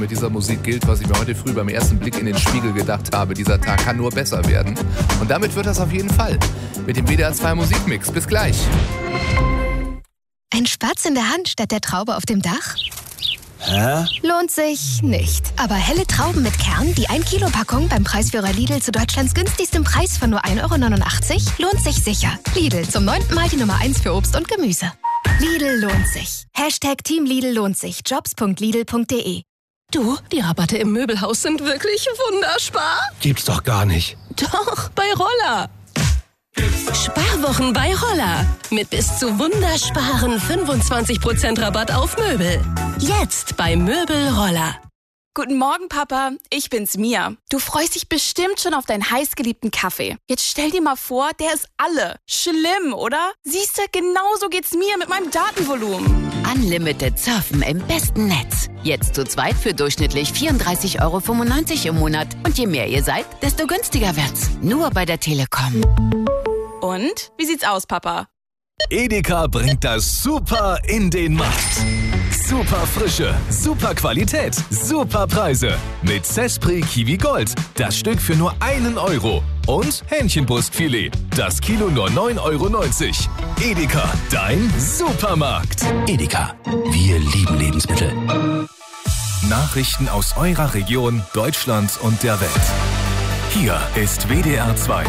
Mit dieser Musik gilt, was ich mir heute früh beim ersten Blick in den Spiegel gedacht habe. Dieser Tag kann nur besser werden. Und damit wird das auf jeden Fall. Mit dem WDR 2 Musikmix. Bis gleich. Ein Spatz in der Hand statt der Traube auf dem Dach? Hä? Lohnt sich nicht. Aber helle Trauben mit Kern, die 1 Kilo Packung beim Preisführer Lidl zu Deutschlands günstigstem Preis von nur 1,89 € lohnt sich sicher. Lidl, zum 9. Mal die Nummer 1 für Obst und Gemüse. Lidl lohnt sich. #Team Lidl lohnt sich. Jobs.lidl.de. Du, die Rabatte im Möbelhaus sind wirklich wunderbar. Gibt's doch gar nicht. Doch, bei Roller. Sparwochen bei Roller. Mit bis zu wundersparen 25% Rabatt auf Möbel. Jetzt bei Möbel Roller. Guten Morgen, Papa. Ich bin's, Mia. Du freust dich bestimmt schon auf deinen heißgeliebten Kaffee. Jetzt stell dir mal vor, der ist alle. Schlimm, oder? Siehst du, genauso geht's mir mit meinem Datenvolumen. Unlimited Surfen im besten Netz. Jetzt zu zweit für durchschnittlich 34,95 € im Monat. Und je mehr ihr seid, desto günstiger wird's. Nur bei der Telekom. Und? Wie sieht's aus, Papa? Edeka bringt das Super in den Markt. Super Frische, super Qualität, super Preise. Mit Cespri Kiwi Gold. Das Stück für nur 1 €. Und Hähnchenbrustfilet. Das Kilo nur 9,90 €. Edeka, dein Supermarkt. Edeka, wir lieben Lebensmittel. Nachrichten aus eurer Region, Deutschland und der Welt. Hier ist WDR 2.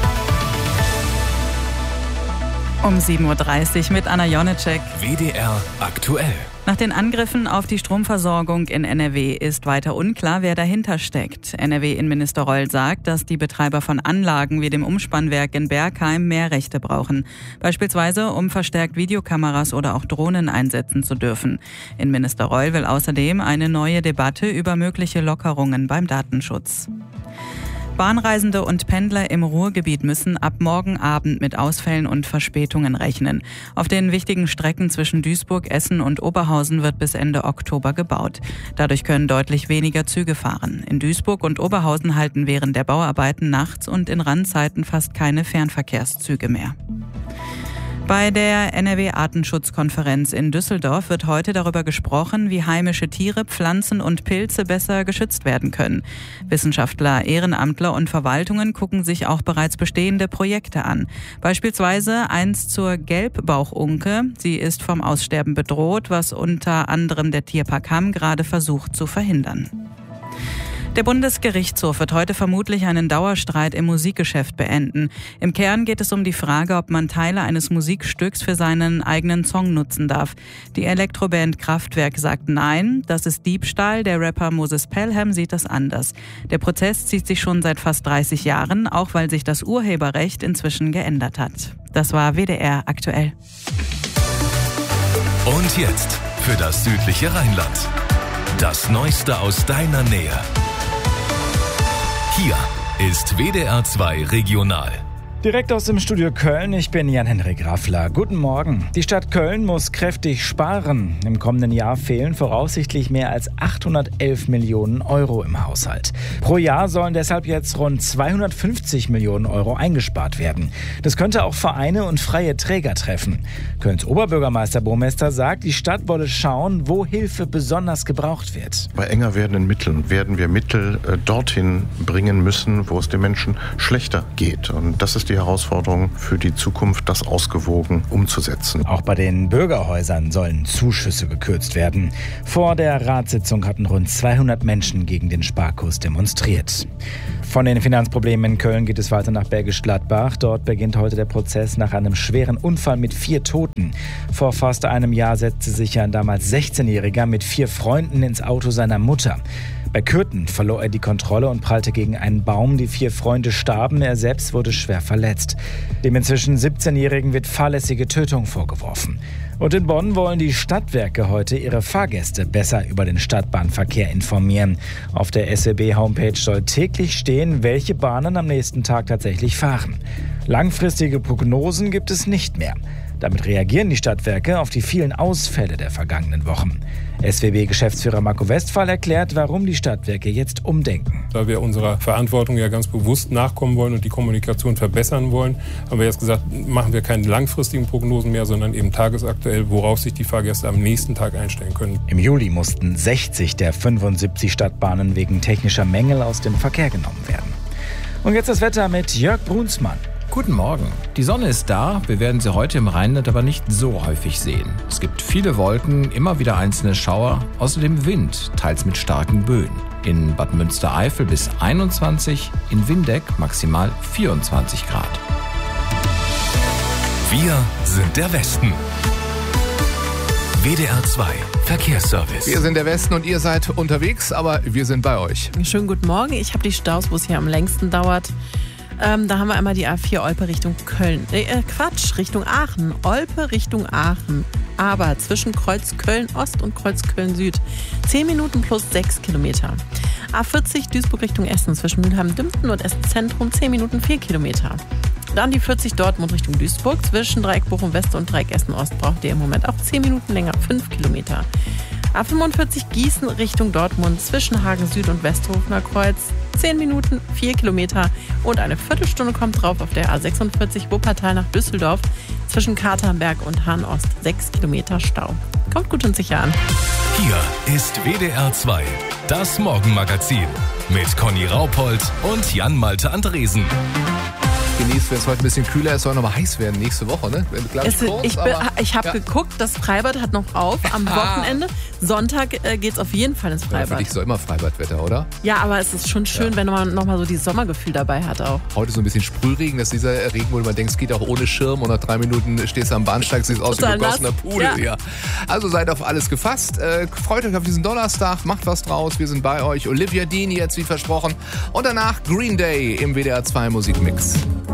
Um 7:30 Uhr mit Anna Jonitschek. WDR aktuell. Nach den Angriffen auf die Stromversorgung in NRW ist weiter unklar, wer dahinter steckt. NRW-Innenminister Reul sagt, dass die Betreiber von Anlagen wie dem Umspannwerk in Bergheim mehr Rechte brauchen. Beispielsweise, um verstärkt Videokameras oder auch Drohnen einsetzen zu dürfen. Innenminister Reul will außerdem eine neue Debatte über mögliche Lockerungen beim Datenschutz. Bahnreisende und Pendler im Ruhrgebiet müssen ab morgen Abend mit Ausfällen und Verspätungen rechnen. Auf den wichtigen Strecken zwischen Duisburg, Essen und Oberhausen wird bis Ende Oktober gebaut. Dadurch können deutlich weniger Züge fahren. In Duisburg und Oberhausen halten während der Bauarbeiten nachts und in Randzeiten fast keine Fernverkehrszüge mehr. Bei der NRW-Artenschutzkonferenz in Düsseldorf wird heute darüber gesprochen, wie heimische Tiere, Pflanzen und Pilze besser geschützt werden können. Wissenschaftler, Ehrenamtler und Verwaltungen gucken sich auch bereits bestehende Projekte an. Beispielsweise eins zur Gelbbauchunke. Sie ist vom Aussterben bedroht, was unter anderem der Tierpark Hamm gerade versucht zu verhindern. Der Bundesgerichtshof wird heute vermutlich einen Dauerstreit im Musikgeschäft beenden. Im Kern geht es um die Frage, ob man Teile eines Musikstücks für seinen eigenen Song nutzen darf. Die Elektroband Kraftwerk sagt nein, das ist Diebstahl. Der Rapper Moses Pelham sieht das anders. Der Prozess zieht sich schon seit fast 30 Jahren, auch weil sich das Urheberrecht inzwischen geändert hat. Das war WDR aktuell. Und jetzt für das südliche Rheinland. Das Neueste aus deiner Nähe. Hier ist WDR 2 Regional. Direkt aus dem Studio Köln, ich bin Jan-Henrik Raffler. Guten Morgen. Die Stadt Köln muss kräftig sparen. Im kommenden Jahr fehlen voraussichtlich mehr als 811 Millionen € im Haushalt. Pro Jahr sollen deshalb jetzt rund 250 Millionen € eingespart werden. Das könnte auch Vereine und freie Träger treffen. Kölns Oberbürgermeister Burmester sagt, die Stadt wolle schauen, wo Hilfe besonders gebraucht wird. Bei enger werdenden Mitteln werden wir Mittel dorthin bringen müssen, wo es den Menschen schlechter geht. Und das ist die Herausforderung für die Zukunft, das ausgewogen umzusetzen. Auch bei den Bürgerhäusern sollen Zuschüsse gekürzt werden. Vor der Ratssitzung hatten rund 200 Menschen gegen den Sparkurs demonstriert. Von den Finanzproblemen in Köln geht es weiter nach Bergisch Gladbach. Dort beginnt heute der Prozess nach einem schweren Unfall mit 4 Toten. Vor fast einem Jahr setzte sich ein damals 16-Jähriger mit 4 Freunden ins Auto seiner Mutter. Bei Kürten verlor er die Kontrolle und prallte gegen einen Baum. Die 4 Freunde starben, er selbst wurde schwer verletzt. Dem inzwischen 17-Jährigen wird fahrlässige Tötung vorgeworfen. Und in Bonn wollen die Stadtwerke heute ihre Fahrgäste besser über den Stadtbahnverkehr informieren. Auf der SEB-Homepage soll täglich stehen, welche Bahnen am nächsten Tag tatsächlich fahren. Langfristige Prognosen gibt es nicht mehr. Damit reagieren die Stadtwerke auf die vielen Ausfälle der vergangenen Wochen. SWB-Geschäftsführer Marco Westphal erklärt, warum die Stadtwerke jetzt umdenken. Da wir unserer Verantwortung ja ganz bewusst nachkommen wollen und die Kommunikation verbessern wollen, haben wir jetzt gesagt, machen wir keine langfristigen Prognosen mehr, sondern eben tagesaktuell, worauf sich die Fahrgäste am nächsten Tag einstellen können. Im Juli mussten 60 der 75 Stadtbahnen wegen technischer Mängel aus dem Verkehr genommen werden. Und jetzt das Wetter mit Jörg Brunsmann. Guten Morgen. Die Sonne ist da, wir werden sie heute im Rheinland aber nicht so häufig sehen. Es gibt viele Wolken, immer wieder einzelne Schauer, außerdem Wind, teils mit starken Böen. In Bad Münstereifel bis 21, in Windeck maximal 24 Grad. Wir sind der Westen. WDR 2 Verkehrsservice. Wir sind der Westen und ihr seid unterwegs, aber wir sind bei euch. Schönen guten Morgen. Ich habe die Staus, wo es hier am längsten dauert. Da haben wir einmal die A4 Olpe Richtung Köln. Richtung Aachen. Olpe Richtung Aachen. Aber zwischen Kreuz Köln Ost und Kreuz Köln Süd. 10 Minuten plus 6 Kilometer. A40 Duisburg Richtung Essen. Zwischen Mülheim-Dümpten und Essen Zentrum 10 Minuten 4 Kilometer. Dann die 40 Dortmund Richtung Duisburg. Zwischen Dreieck Bochum West und Dreieck Essen Ost braucht ihr im Moment auch 10 Minuten länger, 5 Kilometer. A45 Gießen Richtung Dortmund. Zwischen Hagen Süd und Westhofener Kreuz 10 Minuten, 4 Kilometer. Und eine Viertelstunde kommt drauf auf der A46 Wuppertal nach Düsseldorf. Zwischen Katernberg und Hahn Ost 6 Kilometer Stau. Kommt gut und sicher an. Hier ist WDR 2, das Morgenmagazin mit Conny Raupold und Jan-Malte Andresen. Genießt, wenn es heute ein bisschen kühler ist, soll noch mal heiß werden nächste Woche, ne? Ich habe geguckt, das Freibad hat noch auf am Wochenende. Sonntag geht's auf jeden Fall ins Freibad. Ja, für dich ist doch immer Freibadwetter, oder? Ja, aber es ist schon schön, wenn man noch mal so dieses Sommergefühl dabei hat auch. Heute so ein bisschen Sprühregen, das ist dieser Regen, wo man denkt, es geht auch ohne Schirm und nach 3 Minuten stehst du am Bahnsteig, siehst aus wie ein gegossener Pudel. Ja. Also seid auf alles gefasst. Freut euch auf diesen Donnerstag, macht was draus, wir sind bei euch. Olivia Dean jetzt wie versprochen und danach Green Day im WDR 2 Musikmix.